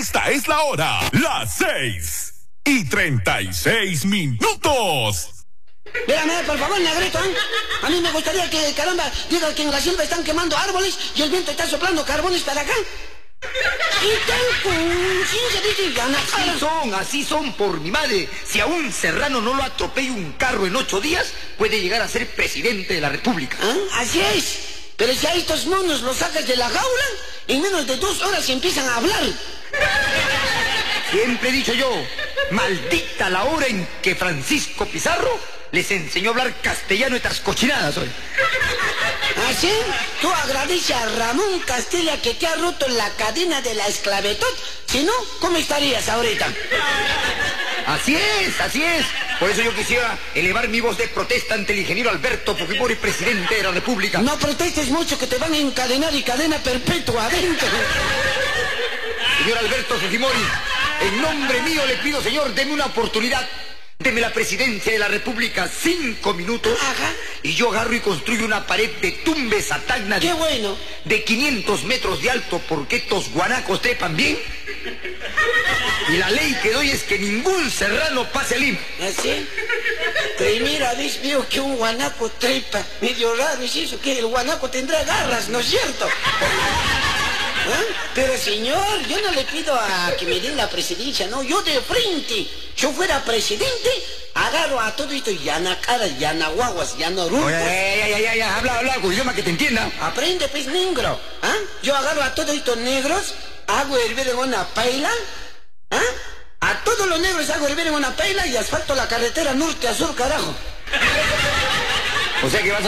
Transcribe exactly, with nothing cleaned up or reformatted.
Esta es la hora, las seis y treinta y seis minutos. Mírame, por favor, negrito, ¿eh? A mí me gustaría que, caramba, diga que en la selva están quemando árboles y el viento está soplando carbones para acá. Y tal, así son, así son, por mi madre. Si a un serrano no lo atropella un carro en ocho días, puede llegar a ser presidente de la república. ¿Ah? Así es. Pero si a estos monos los sacas de la jaula, en menos de dos horas empiezan a hablar. Siempre he dicho yo, maldita la hora en que Francisco Pizarro les enseñó a hablar castellano y estas cochinadas hoy. ¿Así? Tú agradeces a Ramón Castilla que te ha roto la cadena de la esclavitud. Si no, ¿cómo estarías ahorita? Así es, así es. Por eso yo quisiera elevar mi voz de protesta ante el ingeniero Alberto Fujimori, presidente de la República. No protestes mucho, que te van a encadenar y cadena perpetua adentro. Señor Alberto Fujimori, en nombre mío le pido, señor, deme una oportunidad. Deme la presidencia de la República cinco minutos. Ajá. Y yo agarro y construyo una pared de tumbes a tacna de, ¡qué bueno! de quinientos metros de alto, porque estos guanacos trepan bien. Y la ley que doy es que ningún serrano pase limpio. ¿Así? Primera vez veo que un guanaco trepa. Medio raro es eso, que el guanaco tendrá garras, ¿no es cierto? ¿Eh? Pero señor, yo no le pido a que me den la presidencia, no, yo de frente. Yo fuera presidente, agarro a todo esto, yana caras, yana guaguas, yana rucos. Oye, ya, ya, ya, ya, habla, habla, con idioma que te entienda. Aprende, pues, negro. ¿Ah? Yo agarro a todos estos negros, hago hervir en una paila. ¿Ah? A todos los negros hago hervir en una paila y asfalto la carretera norte a sur, carajo. O sea que vas a